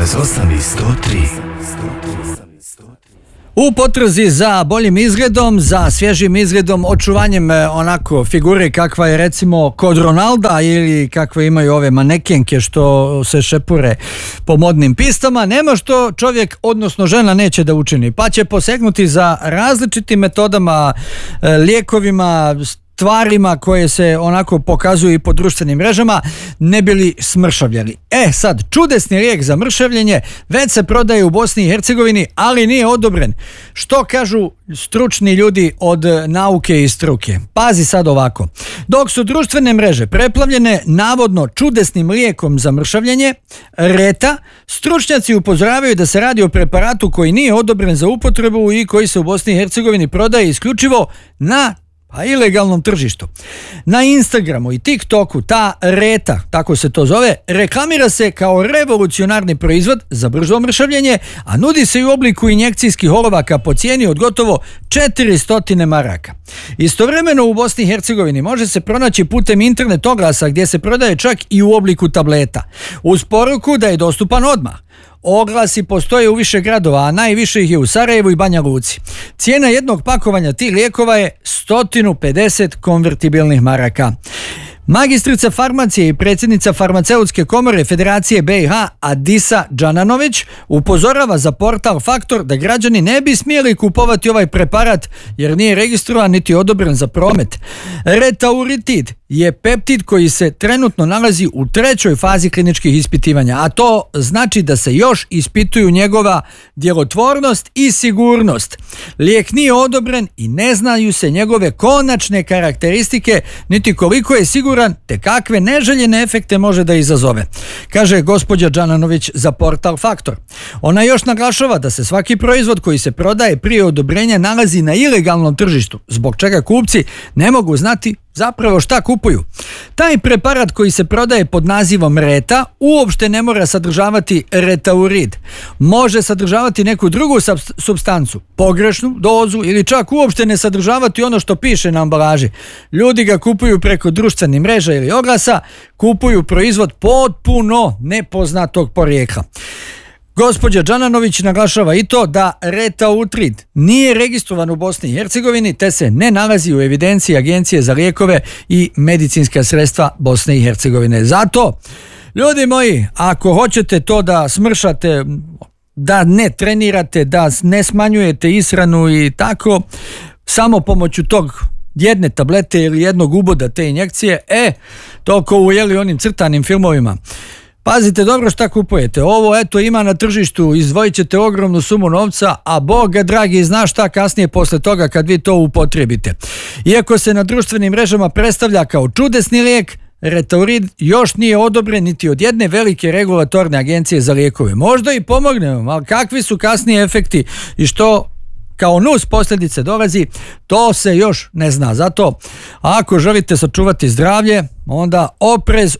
101,8 i 103. U potrazi za boljim izgledom, za svježim izgledom, očuvanjem onako figure kakva je recimo kod Ronalda ili kakve imaju ove manekenke što se šepure po modnim pistama, nema što čovjek, odnosno žena, neće da učini, pa će posegnuti za različitim metodama, lijekovima, stvarima koje se onako pokazuju i po društvenim mrežama, ne bili smršavljali. Sad, čudesni lijek za mršavljenje već se prodaje u Bosni i Hercegovini, ali nije odobren. Što kažu stručni ljudi od nauke i struke? Pazi sad ovako. Dok su društvene mreže preplavljene navodno čudesnim lijekom za mršavljenje, Reta, stručnjaci upozoravaju da se radi o preparatu koji nije odobren za upotrebu i koji se u Bosni i Hercegovini prodaje isključivo na ilegalnom tržištu. Na Instagramu i TikToku ta Reta, tako se to zove, reklamira se kao revolucionarni proizvod za brzo mršavljenje, a nudi se i u obliku injekcijskih olovaka po cijeni od gotovo 400 maraka. Istovremeno u Bosni i Hercegovini može se pronaći putem internet oglasa gdje se prodaje čak i u obliku tableta, uz poruku da je dostupan odmah. Oglasi postoje u više gradova, a najviše ih je u Sarajevu i Banja Luci. Cijena jednog pakovanja tih lijekova je 150 konvertibilnih maraka. Magistrica farmacije i predsjednica farmaceutske komore Federacije BiH Adisa Džananović upozorava za portal Faktor da građani ne bi smjeli kupovati ovaj preparat jer nije registrovan niti odobren za promet. Retauritid je peptid koji se trenutno nalazi u 3. fazi kliničkih ispitivanja, a to znači da se još ispituju njegova djelotvornost i sigurnost. Lijek nije odobren i ne znaju se njegove konačne karakteristike, niti koliko je siguran, te kakve neželjene efekte može da izazove, kaže gospođa Džananović za portal Faktor. Ona još naglašava da se svaki proizvod koji se prodaje prije odobrenja nalazi na ilegalnom tržištu, zbog čega kupci ne mogu znati zapravo šta kupuju. Taj preparat koji se prodaje pod nazivom Reta uopšte ne mora sadržavati retaurid. Može sadržavati neku drugu supstancu, pogrešnu dozu ili čak uopšte ne sadržavati ono što piše na ambalaži. Ljudi ga kupuju preko društvenih mreža ili oglasa, kupuju proizvod potpuno nepoznatog porijekla. Gospođa Džananović naglašava i to da Retautrid nije registrovan u Bosni i Hercegovini te se ne nalazi u evidenciji Agencije za lijekove i medicinska sredstva Bosne i Hercegovine. Zato, ljudi moji, ako hoćete to da smršate, da ne trenirate, da ne smanjujete ishranu i tako, samo pomoću tog jedne tablete ili jednog uboda te injekcije, to ko u onim crtanim filmovima. Pazite dobro šta kupujete. Ovo ima na tržištu, izdvojit ćete ogromnu sumu novca, a Boga dragi zna šta kasnije posle toga kad vi to upotrijebite. Iako se na društvenim mrežama predstavlja kao čudesni lijek, Retaurid još nije odobren niti od jedne velike regulatorne agencije za lijekove. Možda i pomogne vam, ali kakvi su kasnije efekti i što kao nus posljedice dolazi, to se još ne zna. Zato, ako želite sačuvati zdravlje, onda oprez